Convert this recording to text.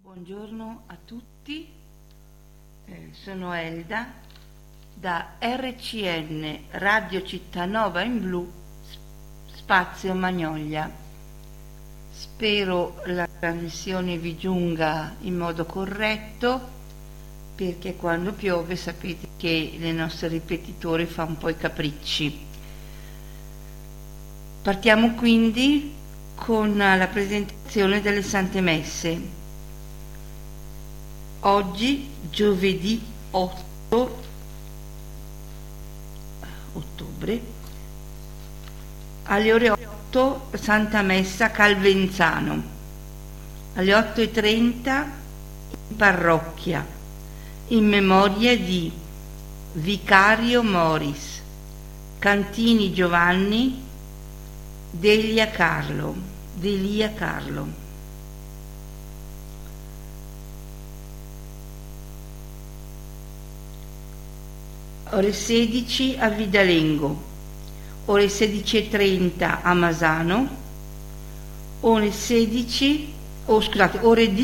Buongiorno a tutti, sono Elda da RCN Radio Cittanova in Blu, Spazio Magnolia. Spero la trasmissione vi giunga in modo corretto, perché quando piove sapete che le nostre ripetitori fa un po' i capricci. Partiamo quindi con la presentazione delle Sante Messe. Oggi, giovedì 8 ottobre, alle ore 8, Santa Messa Calvenzano, alle 8:30 in parrocchia, in memoria di Vicario Moris, Cantini Giovanni, Delia Carlo. Ore 16 a Vidalengo, ore 16:30 a Masano, ore 16, ore